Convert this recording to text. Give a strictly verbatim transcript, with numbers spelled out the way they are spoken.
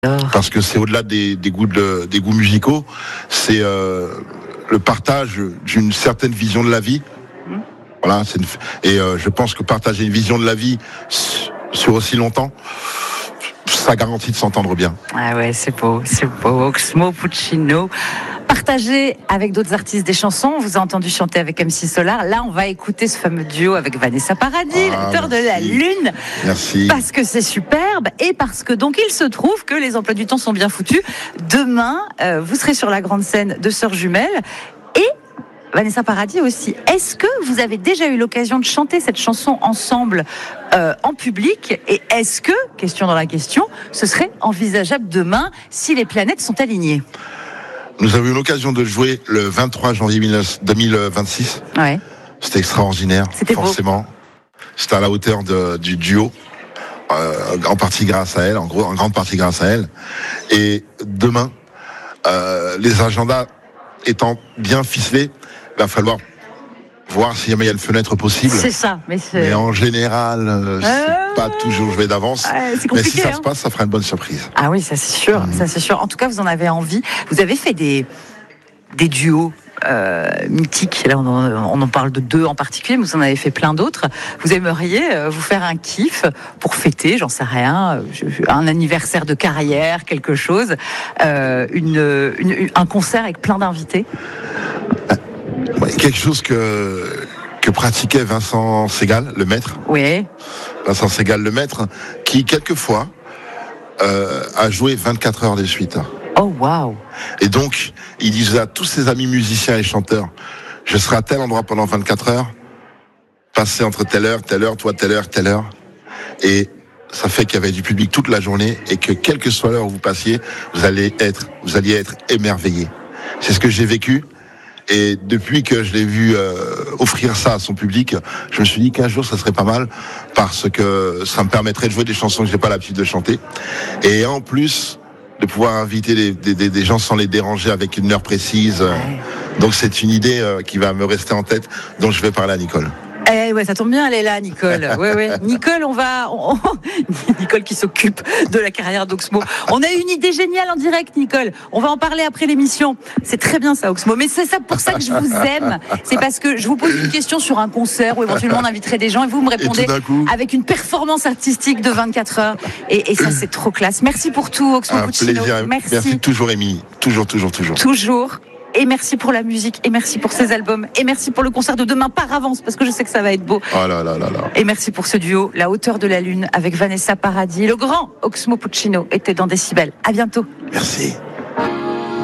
Parce que c'est au-delà des, des goûts de, des goûts musicaux, c'est euh, le partage d'une certaine vision de la vie. Mmh. Voilà, c'est une, et euh, je pense que partager une vision de la vie sur aussi longtemps, ça garantit de s'entendre bien. Ah ouais, c'est beau, c'est beau. Oxmo Puccino. Partager avec d'autres artistes des chansons. On vous a entendu chanter avec M C Solar. Là, on va écouter ce fameux duo avec Vanessa Paradis, ah, l'auteur de La Lune. Merci. Parce que c'est superbe et parce que donc il se trouve que les emplois du temps sont bien foutus. Demain, euh, vous serez sur la grande scène de Sœurs Jumelles et Vanessa Paradis aussi. Est-ce que vous avez déjà eu l'occasion de chanter cette chanson ensemble euh, en public? Et est-ce que, question dans la question, ce serait envisageable demain si les planètes sont alignées? Nous avons eu l'occasion de jouer le vingt-trois janvier deux mille vingt-six. Ouais. C'était extraordinaire, C'était forcément. Beau. C'était à la hauteur de, du duo, euh, en partie grâce à elle, en gros, en grande partie grâce à elle. Et demain, euh, les agendas étant bien ficelés, il va falloir voir s'il y a une fenêtre possible. C'est ça. Mais, c'est... mais en général, euh, c'est euh... pas toujours joué d'avance. Euh, c'est compliqué, mais si ça hein. se passe, ça fera une bonne surprise. Ah oui, ça c'est sûr, mmh. ça c'est sûr. En tout cas, vous en avez envie. Vous avez fait des, des duos euh, mythiques. Là, on en, on en parle de deux en particulier, mais vous en avez fait plein d'autres. Vous aimeriez euh, vous faire un kiff pour fêter, j'en sais rien, un anniversaire de carrière, quelque chose, euh, une, une, un concert avec plein d'invités? Quelque chose que, que pratiquait Vincent Segal, le maître. Oui. Vincent Segal, le maître, qui, quelquefois, euh, a joué vingt-quatre heures de suite. Oh, waouh! Et donc, il disait à tous ses amis musiciens et chanteurs, je serai à tel endroit pendant vingt-quatre heures, passer entre telle heure, telle heure, toi, telle heure, telle heure. Et ça fait qu'il y avait du public toute la journée et que, quelle que soit l'heure où vous passiez, vous allez être, vous alliez être émerveillés. C'est ce que j'ai vécu. Et depuis que je l'ai vu euh, offrir ça à son public, je me suis dit qu'un jour ça serait pas mal parce que ça me permettrait de jouer des chansons que j'ai pas l'habitude de chanter. Et en plus de pouvoir inviter des, des, des gens sans les déranger avec une heure précise. Ouais. Donc c'est une idée euh, qui va me rester en tête, dont je vais parler à Nicole. Eh ouais, ça tombe bien, elle est là, Nicole. Ouais, ouais. Nicole, on va, on... Nicole qui s'occupe de la carrière d'Oxmo. On a eu une idée géniale en direct, Nicole. On va en parler après l'émission. C'est très bien ça, Oxmo. Mais c'est ça pour ça que je vous aime. C'est parce que je vous pose une question sur un concert où éventuellement on inviterait des gens et vous me répondez avec une performance artistique de vingt-quatre heures. Et, et ça, c'est trop classe. Merci pour tout, Oxmo un Puccino. Plaisir. Merci. Merci toujours, Émilie. Toujours, toujours, toujours. Toujours. Et merci pour la musique, et merci pour ces albums, et merci pour le concert de demain par avance, parce que je sais que ça va être beau. Oh là là là là. Et merci pour ce duo, La Hauteur de la Lune, avec Vanessa Paradis. Le grand Oxmo Puccino était dans Décibel. À bientôt. Merci.